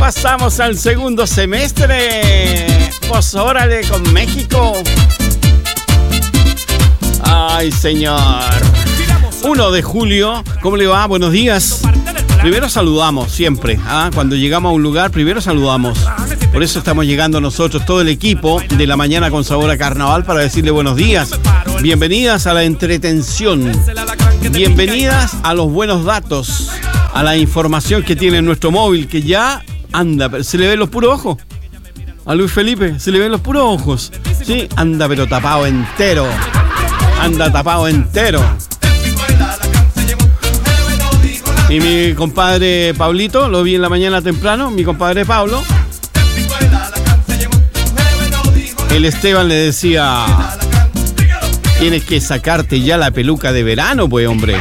Pasamos al segundo semestre. Pues órale con México. Ay, señor. 1 de julio. ¿Cómo le va? Buenos días. Primero saludamos siempre. Cuando llegamos a un lugar, primero saludamos. Por eso estamos llegando nosotros, todo el equipo de La Mañana con Sabor a Carnaval, para decirle buenos días. Bienvenidas a la entretención. Bienvenidas a los buenos datos, a la información que tiene nuestro móvil, que ya anda, se le ven los puros ojos. A Luis Felipe se le ven los puros ojos. Sí, anda pero tapado entero. Anda tapado entero. Y mi compadre Pablito, lo vi en la mañana temprano, mi compadre Pablo. El Esteban le decía: tienes que sacarte ya la peluca de verano, pues, hombre.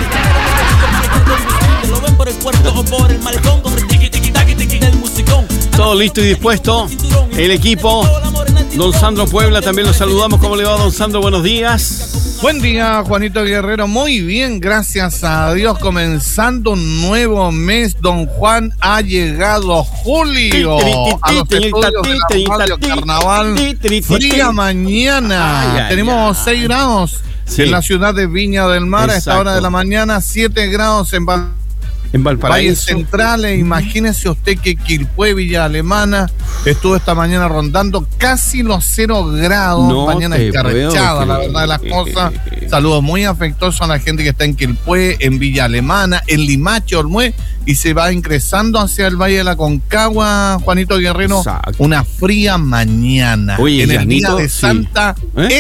Todo listo y dispuesto. El equipo. Don Sandro Puebla, también lo saludamos. ¿Cómo le va, don Sandro? Buenos días. Buen día, Juanito Guerrero. Muy bien, gracias a Dios. Comenzando un nuevo mes, don Juan. Ha llegado julio a los estudios de la Radio Carnaval. Fría mañana. Tenemos 6 grados en la ciudad de Viña del Mar. Exacto. A esta hora de la mañana, 7 grados en Valparaíso. Valles Centrales. Imagínese usted que Quilpué, Villa Alemana, estuvo esta mañana rondando casi los 0 grados. No, mañana escarchada, la verdad de las cosas. Saludos muy afectuosos a la gente que está en Quilpué, en Villa Alemana, en Limache, Olmué, y se va ingresando hacia el Valle de la Concagua, Juanito Guerrero. Exacto. Una fría mañana. Oye, en el Yanito, día de Santa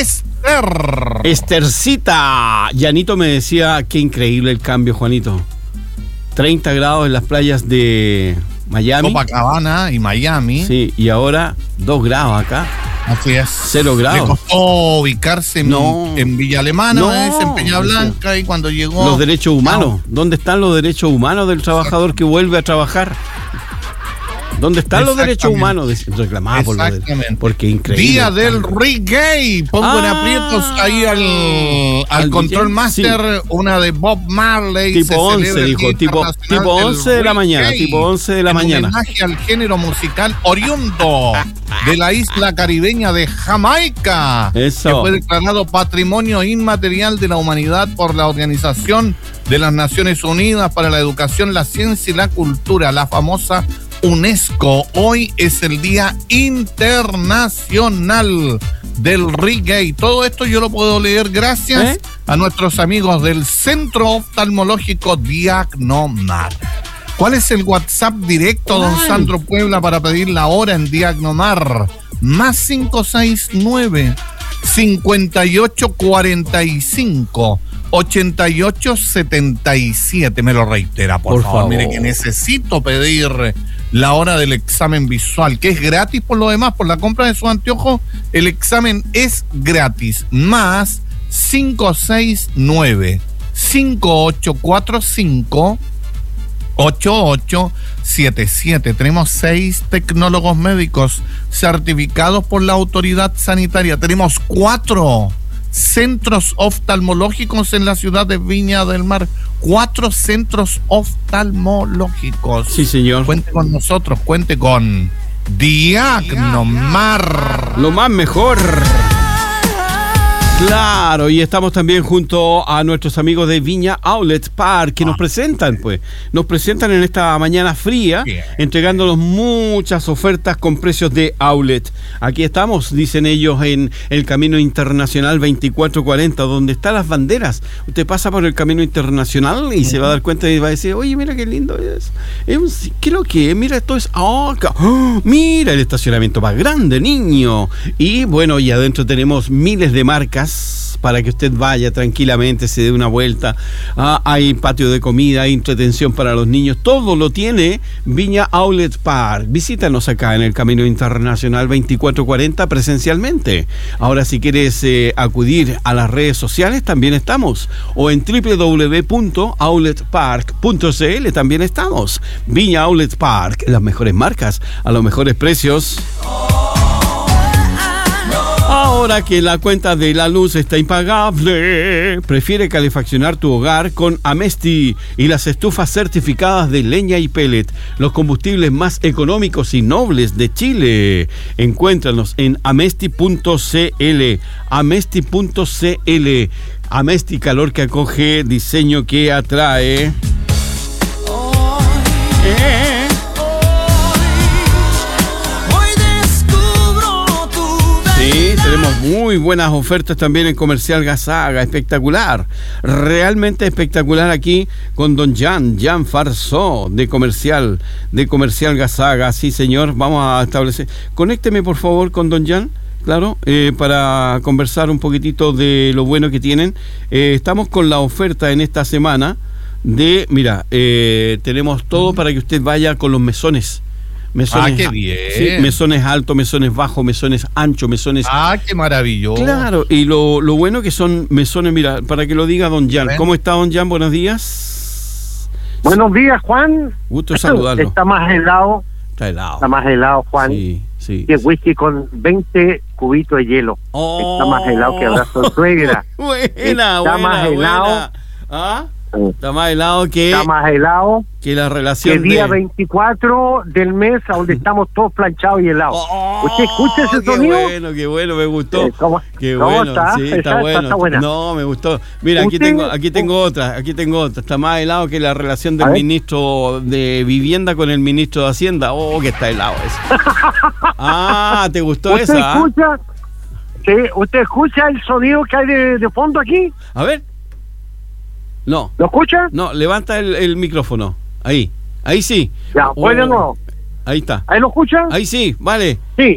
Estercita. Yanito me decía, qué increíble el cambio, Juanito. 30 grados en las playas de Miami, Copacabana y Miami. Sí, y ahora 2 grados acá. Así es. 0 grados. Le costó ubicarse en Villa Alemana, en Peña Blanca, y cuando llegó... Los derechos humanos. ¿Dónde están los derechos humanos del trabajador que vuelve a trabajar? ¿Dónde están los derechos humanos? Reclamaba porque increíble. Día del reggae. Pongo en aprietos ahí al Control Master, sí. Una de Bob Marley. Tipo 11, dijo. Tipo 11 de la mañana. Tipo 11 de la mañana. Homenaje al género musical oriundo de la isla caribeña de Jamaica. Eso. Que fue declarado Patrimonio Inmaterial de la Humanidad por la Organización de las Naciones Unidas para la Educación, la Ciencia y la Cultura, la famosa UNESCO. Hoy es el Día Internacional del Reggae. Todo esto yo lo puedo leer gracias a nuestros amigos del Centro Oftalmológico Diagnomar. ¿Cuál es el WhatsApp directo, don Sandro Puebla, para pedir la hora en Diagnomar? Más 569 5845 8877. Me lo reitera, por favor. Mire que necesito pedir la hora del examen visual, que es gratis por lo demás. Por la compra de sus anteojos, el examen es gratis. Más 569 5845 8877. Tenemos 6 tecnólogos médicos certificados por la autoridad sanitaria. Tenemos 4 centros oftalmológicos en la ciudad de Viña del Mar. 4 centros oftalmológicos. Sí, señor. Cuente con nosotros, cuente con Diagnomar. Lo más mejor. Claro, y estamos también junto a nuestros amigos de Viña Outlet Park, que nos presentan en esta mañana fría, entregándonos muchas ofertas con precios de outlet. Aquí estamos, dicen ellos, en el Camino Internacional 2440, donde están las banderas. Usted pasa por el Camino Internacional y se va a dar cuenta y va a decir, oye, mira qué lindo es. Creo que, mira, esto es acá. Mira el estacionamiento más grande, niño. Y bueno, y adentro tenemos miles de marcas para que usted vaya tranquilamente, se dé una vuelta. Hay patio de comida, hay entretención para los niños, todo lo tiene Viña Outlet Park. Visítanos acá en el Camino Internacional 2440 presencialmente. Ahora, si quieres acudir a las redes sociales, también estamos, o en www.outletpark.cl también estamos. Viña Outlet Park, las mejores marcas a los mejores precios. Ahora que la cuenta de la luz está impagable, prefiere calefaccionar tu hogar con Amesti y las estufas certificadas de leña y pellet, los combustibles más económicos y nobles de Chile. Encuéntranos en amesti.cl. Amesti.cl. Amesti, calor que acoge, diseño que atrae. Sí, tenemos muy buenas ofertas también en Comercial Gazaga, espectacular, realmente espectacular aquí con don Jan Farsó de Comercial Gazaga. Sí, señor, vamos a establecer. Conécteme por favor con don Jan, claro, para conversar un poquitito de lo bueno que tienen. Estamos con la oferta en esta semana de, mira, tenemos todo para que usted vaya con los mesones. Mesones, qué bien. Sí, mesones altos, mesones bajos, mesones anchos, mesones... qué maravilloso. Claro, y lo bueno que son mesones, mira, para que lo diga don Jan. ¿Cómo está don Jan? Buenos días. Buenos días, Juan. Gusto saludarlo. Está más helado. Está más helado, Juan. Sí. Que whisky con 20 cubitos de hielo. Está más helado que abrazo de suegra. Está más helado. Está más helado que... Está más helado que la relación que el día 24 del mes, a donde estamos todos planchados y helados. ¿Usted escucha ese sonido? Qué bueno, me gustó. ¿Cómo está? Sí, está bueno. Está buena. No, me gustó. Mira, aquí tengo otra. Está más helado que la relación del ministro de Vivienda con el ministro de Hacienda. Que está helado eso. ¿Te gustó ¿Usted esa? Escucha? Sí, ¿usted escucha el sonido que hay de fondo aquí? A ver. No. ¿Lo escucha? No, levanta el micrófono. Ahí sí. Ya, bueno, no. Ahí está. ¿Ahí lo escucha? Ahí sí, vale. Sí,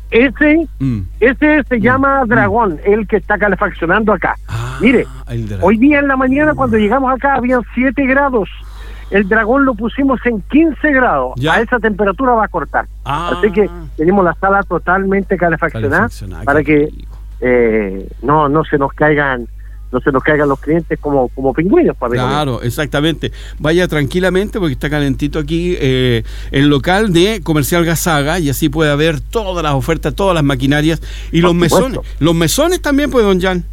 ese se llama Dragón, el que está calefaccionando acá. Mire, hoy día en la mañana cuando llegamos acá habían 7 grados. El Dragón lo pusimos en 15 grados. ¿Ya? A esa temperatura va a cortar. Así que tenemos la sala totalmente calefaccionada para que no se nos caigan los clientes como pingüinos. Claro, exactamente. Vaya tranquilamente porque está calentito aquí el local de Comercial Gazaga y así puede haber todas las ofertas, todas las maquinarias y los mesones. Los mesones también, pues, don Jan.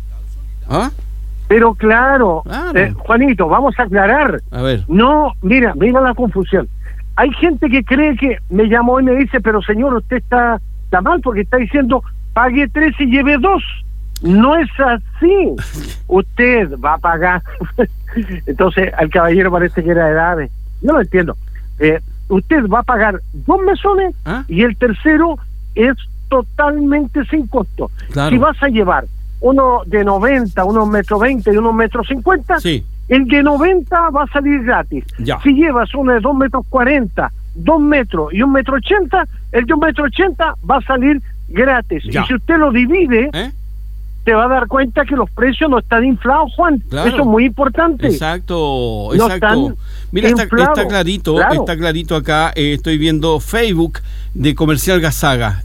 Pero claro. Juanito, vamos a aclarar. A ver. No, mira la confusión. Hay gente que cree que me llamó y me dice, pero señor, usted está mal porque está diciendo pague 3 y lleve 2. No es así. Usted va a pagar. Entonces, al caballero parece que era de edades. Yo lo entiendo. Usted va a pagar 2 mesones y el tercero es totalmente sin costo. Claro. Si vas a llevar uno de 90, uno 1,20 m y uno 1,50 m, el de 90 va a salir gratis. Ya. Si llevas uno de 2,40 m, 2 metros y 1,80 m, el de 1,80 m va a salir gratis. Ya. Y si usted lo divide... te va a dar cuenta que los precios no están inflados, Juan. Claro. Eso es muy importante. Exacto. Mira, está clarito, claro. Está clarito acá. Estoy viendo Facebook de Comercial Gazaga.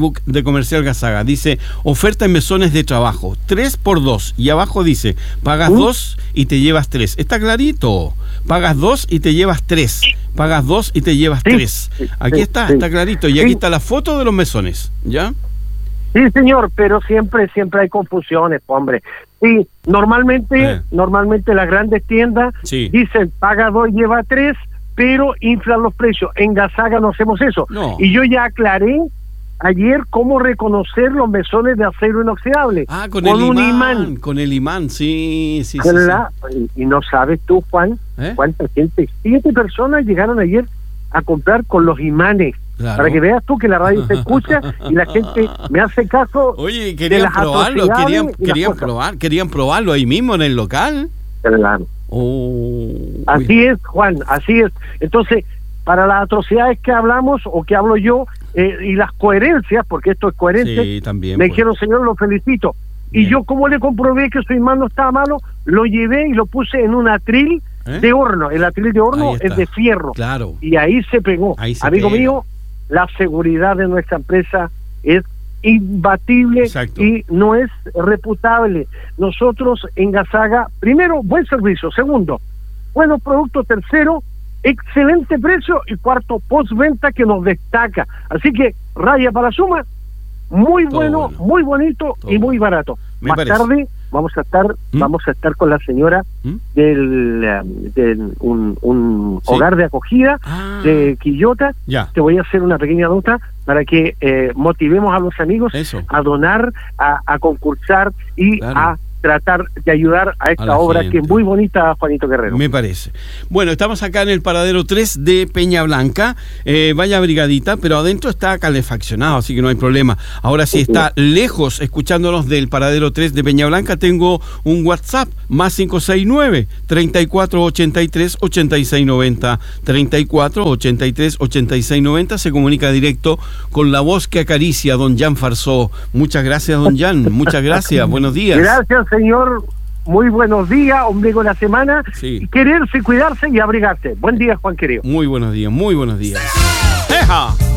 Dice, oferta en mesones de trabajo, 3x2. Y abajo dice, pagas 2 y te llevas 3. Está clarito. Pagas 2 y te llevas 3. Pagas 2 y te llevas 3. Aquí está clarito. Y aquí está la foto de los mesones, ¿ya? Sí, señor, pero siempre hay confusiones, hombre. Sí, normalmente las grandes tiendas dicen paga 2 y lleva 3, pero inflan los precios. En Gazaga no hacemos eso. No. Y yo ya aclaré ayer cómo reconocer los mesones de acero inoxidable. Con un imán. Con el imán, sí. Y no sabes tú, Juan, cuánta gente, 7 personas llegaron ayer a comprar con los imanes. Claro. Para que veas tú que la radio se escucha y la gente me hace caso. Oye, querían probarlo, querían probarlo ahí mismo en el local. Claro. Así es, Juan, así es. Entonces, para las atrocidades que hablamos o que hablo yo y las coherencias, porque esto es coherente, también, me dijeron, señor, lo felicito. Bien. Y yo, como le comprobé que su imán no estaba malo, lo llevé y lo puse en un atril de horno. El atril de horno es de fierro. Claro. Y ahí se pegó. Amigo mío, la seguridad de nuestra empresa es imbatible. Exacto. Y no es reputable. Nosotros en Gazaga, primero, buen servicio. Segundo, buenos productos. Tercero, excelente precio. Y cuarto, postventa que nos destaca. Así que, raya para la suma, muy bueno, muy bonito y muy barato. Más tarde vamos a estar con la señora del un hogar de acogida de Quillota. Te voy a hacer una pequeña nota para que motivemos a los amigos a donar, a concursar y a tratar de ayudar a esta obra que es muy bonita, Juanito Guerrero. Me parece. Bueno, estamos acá en el paradero 3 de Peña Blanca, vaya brigadita, pero adentro está calefaccionado, así que no hay problema. Ahora, si está lejos escuchándonos del paradero 3 de Peña Blanca, tengo un WhatsApp, más 569-3483-8690, 3483-8690, se comunica directo con la voz que acaricia don Jan Farsó. Muchas gracias, don Jan, muchas gracias, buenos días. Gracias, señor. Muy buenos días, ombligo de la semana. Quererse, cuidarse y abrigarse. Buen día, Juan querido. Muy buenos días, muy buenos días. ¡Eja!